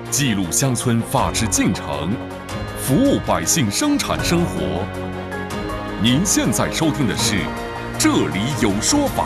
记录乡村法治进程，服务百姓生产生活。您现在收听的是《这里有说法》。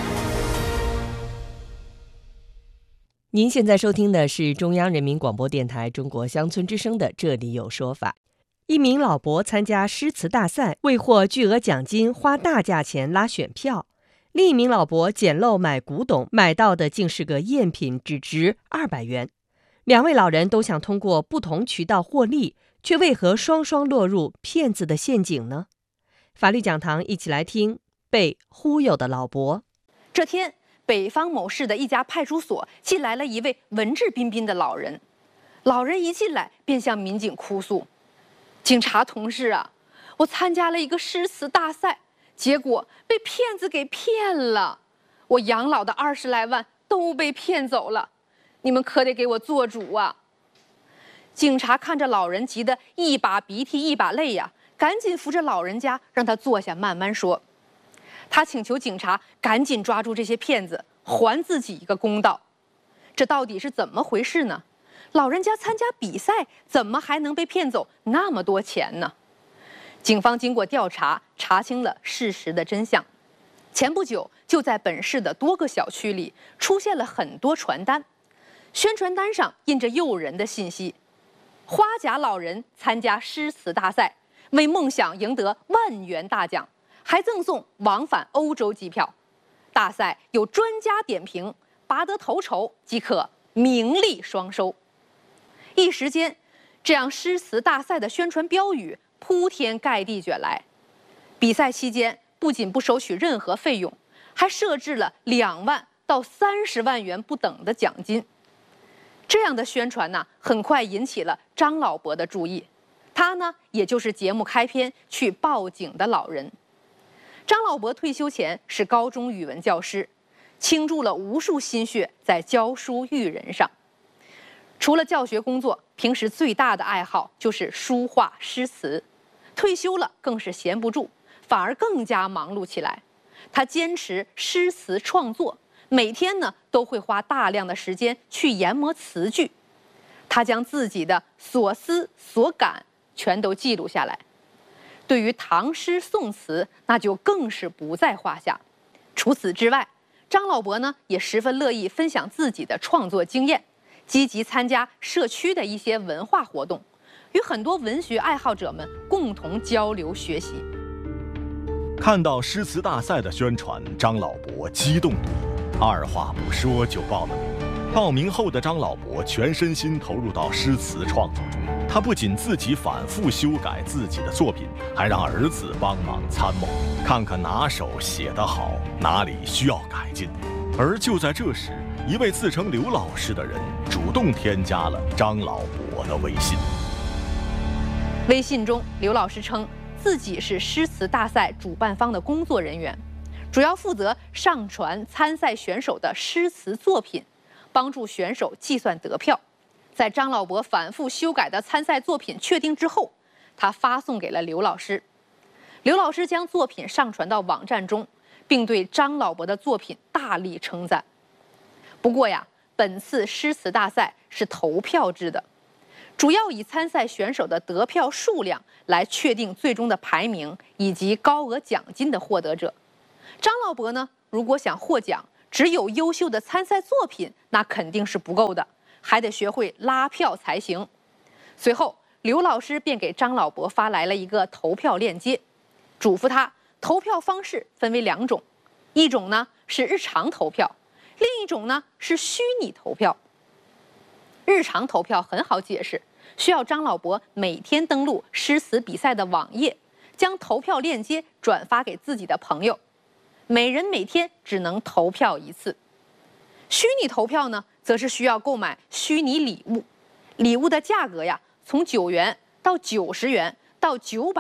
您现在收听的是中央人民广播电台中国乡村之声的《这里有说法》。一名老伯参加诗词大赛，为获巨额奖金花大价钱拉选票。另一名老伯捡漏买古董，买到的竟是个赝品，只值200元。两位老人都想通过不同渠道获利，却为何双双落入骗子的陷阱呢？法律讲堂一起来听被忽悠的老伯。 这天，北方某市的一家派出所进来了一位文质彬彬的老人。老人一进来便向民警哭诉：“警察同志啊，我参加了一个诗词大赛，结果被骗子给骗了，我养老的20来万都被骗走了，你们可得给我做主啊！”警察看着老人急得一把鼻涕一把泪呀，赶紧扶着老人家让他坐下慢慢说。他请求警察赶紧抓住这些骗子，还自己一个公道。这到底是怎么回事呢？老人家参加比赛，怎么还能被骗走那么多钱呢？警方经过调查，查清了事实的真相。前不久，就在本市的多个小区里出现了很多传单，宣传单上印着诱人的信息：花甲老人参加诗词大赛，为梦想赢得万元大奖，还赠送往返欧洲机票。大赛有专家点评，拔得头筹即可名利双收。一时间，这样诗词大赛的宣传标语铺天盖地卷来。比赛期间不仅不收取任何费用，还设置了2万到30万元不等的奖金。这样的宣传呢，很快引起了张老伯的注意。他呢，也就是节目开篇去报警的老人。张老伯退休前是高中语文教师，倾注了无数心血在教书育人上。除了教学工作，平时最大的爱好就是书画诗词。退休了更是闲不住，反而更加忙碌起来。他坚持诗词创作，每天呢都会花大量的时间去研磨词句。他将自己的所思所感全都记录下来。对于唐诗宋词，那就更是不在话下。除此之外，张老伯呢也十分乐意分享自己的创作经验，积极参加社区的一些文化活动，与很多文学爱好者们共同交流学习。 看到诗词大赛的宣传，张老伯激动不已，二话不说就报了名。报名后的张老伯全身心投入到诗词创作中，他不仅自己反复修改自己的作品，还让儿子帮忙参谋，看看哪首写得好，哪里需要改进。而就在这时，一位自称刘老师的人主动添加了张老伯的微信。 微信中，刘老师称自己是诗词大赛主办方的工作人员，主要负责上传参赛选手的诗词作品，帮助选手计算得票。在张老伯反复修改的参赛作品确定之后，他发送给了刘老师。刘老师将作品上传到网站中，并对张老伯的作品大力称赞。不过呀，本次诗词大赛是投票制的，主要以参赛选手的得票数量来确定最终的排名以及高额奖金的获得者。张老伯呢，如果想获奖，只有优秀的参赛作品那肯定是不够的，还得学会拉票才行。随后，刘老师便给张老伯发来了一个投票链接，嘱咐他投票方式分为2种，一种呢是日常投票，另一种呢是虚拟投票。日常投票很好解释，需要张老伯每天登录诗词比赛的网页，将投票链接转发给自己的朋友，每人每天只能投票1次。虚拟投票呢，则是需要购买虚拟礼物，礼物的价格呀，从9元到90元到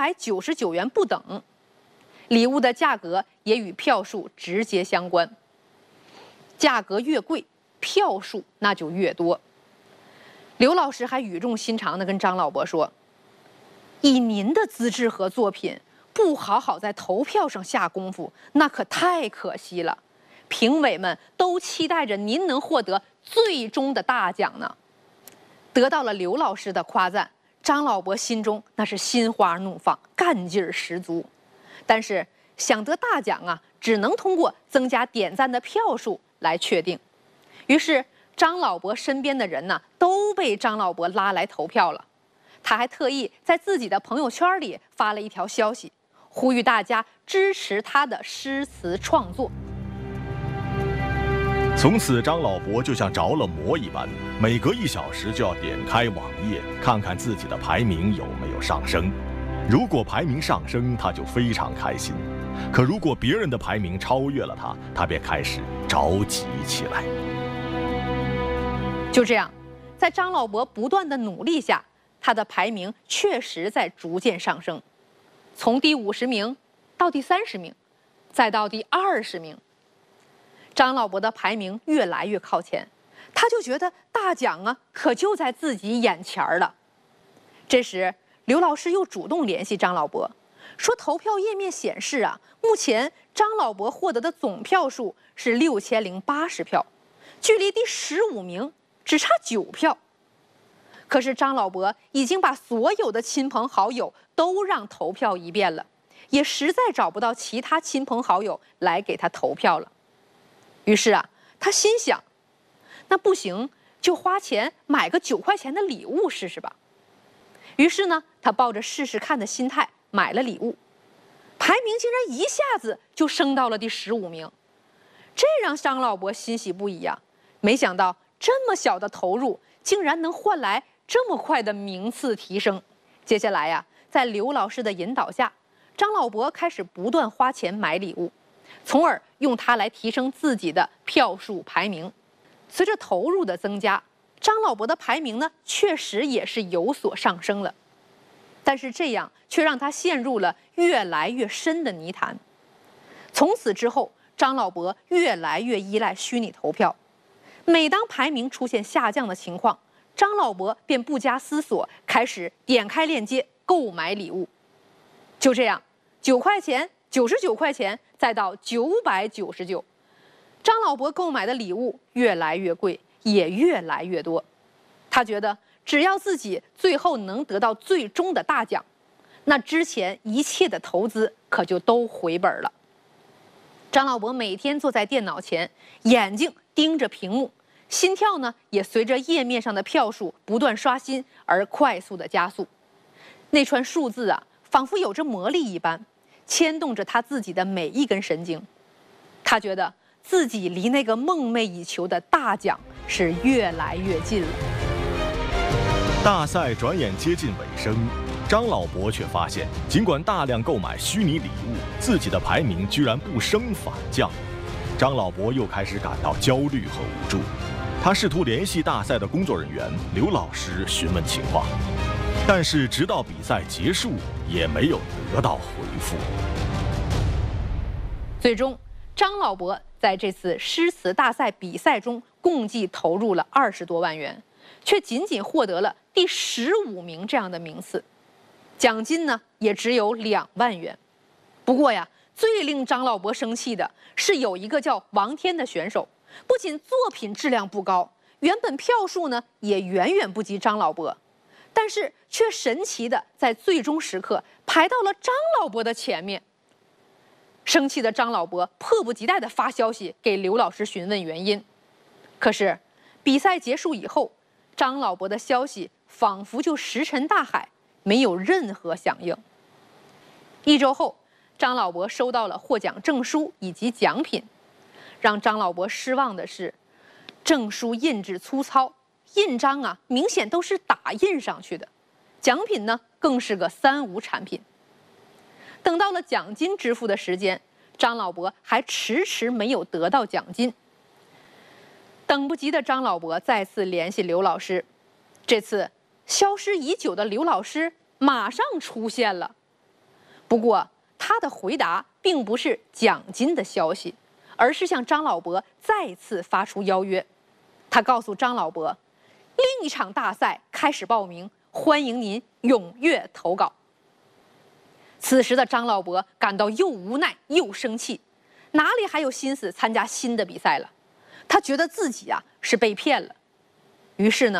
999元不等，礼物的价格也与票数直接相关，价格越贵，票数那就越多。刘老师还语重心长地跟张老伯说：“以您的资质和作品，不好好在投票上下功夫，那可太可惜了。评委们都期待着您能获得最终的大奖呢。” 得到了刘老师的夸赞，张老伯心中那是心花怒放，干劲儿十足。但是想得大奖啊，只能通过增加点赞的票数来确定。于是张老伯身边的人呢，都被张老伯拉来投票了。他还特意在自己的朋友圈里发了一条消息，呼吁大家支持他的诗词创作。 从此，张老伯就像着了魔一般，每隔1小时就要点开网页，看看自己的排名有没有上升。如果排名上升，他就非常开心；可如果别人的排名超越了他，他便开始着急起来。 就这样，在张老伯不断的努力下，他的排名确实在逐渐上升，从第50名到第30名，再到第20名。张老伯的排名越来越靠前，他就觉得大奖啊，可就在自己眼前了。这时，刘老师又主动联系张老伯，说投票页面显示啊，目前张老伯获得的总票数是6080票，距离第15名只差9票。可是张老伯已经把所有的亲朋好友都让投票一遍了，也实在找不到其他亲朋好友来给他投票了。于是啊，他心想，那不行，就花钱买个9块钱的礼物试试吧。于是呢，他抱着试试看的心态买了礼物，排名竟然一下子就升到了第15名，这让张老伯欣喜不已啊！没想到这么小的投入，竟然能换来这么快的名次提升。接下来呀，在刘老师的引导下，张老伯开始不断花钱买礼物，从而用它来提升自己的票数排名。随着投入的增加，张老伯的排名呢，确实也是有所上升了。但是这样却让他陷入了越来越深的泥潭。从此之后，张老伯越来越依赖虚拟投票。每当排名出现下降的情况，张老伯便不加思索，开始点开链接购买礼物。就这样，9块钱、99块钱，再到999，张老伯购买的礼物越来越贵，也越来越多。他觉得只要自己最后能得到最终的大奖，那之前一切的投资可就都回本了。张老伯每天坐在电脑前，眼睛盯着屏幕，心跳呢也随着页面上的票数不断刷新而快速的加速。那串数字啊，仿佛有着魔力一般，牵动着他自己的每一根神经。他觉得自己离那个梦寐以求的大奖是越来越近了。 大赛转眼接近尾声，张老伯却发现，尽管大量购买虚拟礼物，自己的排名居然不升反降。张老伯又开始感到焦虑和无助。他试图联系大赛的工作人员刘老师询问情况，但是直到比赛结束，也没有得到回复。 最终，张老伯在这次诗词大赛比赛中共计投入了20多万元，却仅仅获得了第15名这样的名次，奖金呢也只有2万元。不过呀，最令张老伯生气的是，有一个叫王天的选手，不仅作品质量不高，原本票数呢也远远不及张老伯，但是却神奇的在最终时刻排到了张老伯的前面。生气的张老伯迫不及待地发消息给刘老师询问原因，可是比赛结束以后，张老伯的消息仿佛就石沉大海，没有任何响应。1周后，张老伯收到了获奖证书以及奖品。让张老伯失望的是，证书印制粗糙，印章啊明显都是打印上去的，奖品呢更是个3无产品。等到了奖金支付的时间，张老伯还迟迟没有得到奖金。等不及的张老伯再次联系刘老师，这次消失已久的刘老师马上出现了。不过他的回答并不是奖金的消息，而是向张老伯再次发出邀约。他告诉张老伯，另一场大赛开始报名，欢迎您踊跃投稿。此时的张老伯感到又无奈又生气，哪里还有心思参加新的比赛了？他觉得自己啊是被骗了。于是呢，他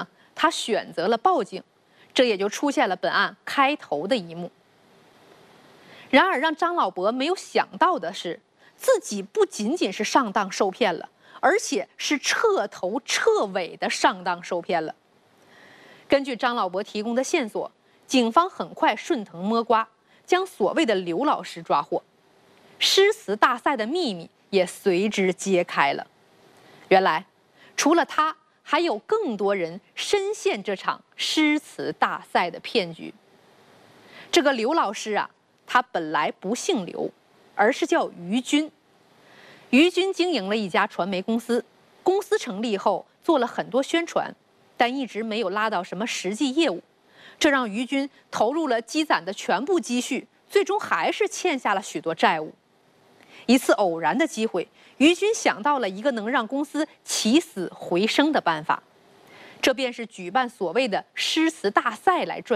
他选择了报警，这也就出现了本案开头的一幕。然而，让张老伯没有想到的是，自己不仅仅是上当受骗了，而且是彻头彻尾的上当受骗了。根据张老伯提供的线索，警方很快顺藤摸瓜，将所谓的刘老师抓获，诗词大赛的秘密也随之揭开了。原来，除了他，还有更多人深陷这场诗词大赛的骗局。这个刘老师啊，他本来不姓刘，而是叫于军。于军经营了一家传媒公司，公司成立后做了很多宣传，但一直没有拉到什么实际业务，这让于军投入了积攒的全部积蓄，最终还是欠下了许多债务。一次偶然的机会，于军想到了一个能让公司起死回生的办法，这便是举办所谓的诗词大赛来赚